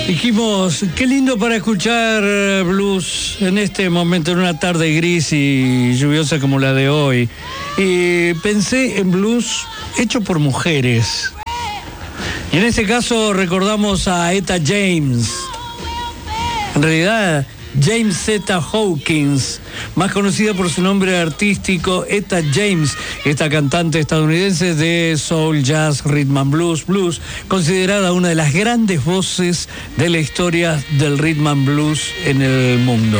Dijimos, qué lindo para escuchar blues en este momento, en una tarde gris y lluviosa como la de hoy. Y pensé en blues hecho por mujeres. Y en este caso recordamos a Etta James. En realidad, James Zeta Hawkins, más conocida por su nombre artístico, Etta James, esta cantante estadounidense de soul, jazz, rhythm and blues, considerada una de las grandes voces de la historia del rhythm and blues en el mundo.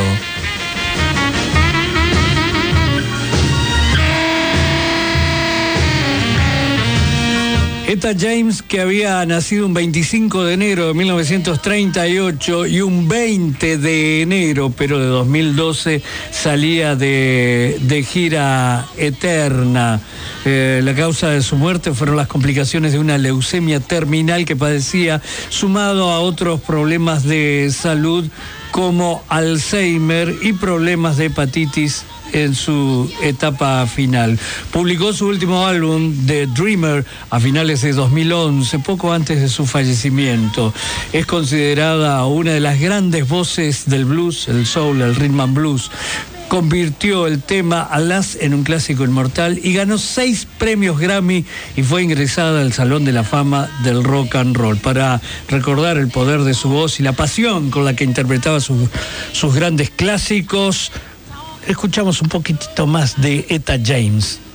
Etta James, que había nacido un 25 de enero de 1938 y un 20 de enero, pero de 2012, salía de gira eterna. La causa de su muerte fueron las complicaciones de una leucemia terminal que padecía, sumado a otros problemas de salud como Alzheimer y problemas de hepatitis en su etapa final. Publicó su último álbum, The Dreamer, a finales de 2011, poco antes de su fallecimiento. Es considerada una de las grandes voces del blues, el soul, el rhythm and blues. Convirtió el tema Alas en un clásico inmortal y ganó 6 premios Grammy y fue ingresada al Salón de la Fama del Rock and Roll. Para recordar el poder de su voz y la pasión con la que interpretaba sus grandes clásicos, escuchamos un poquitito más de Etta James.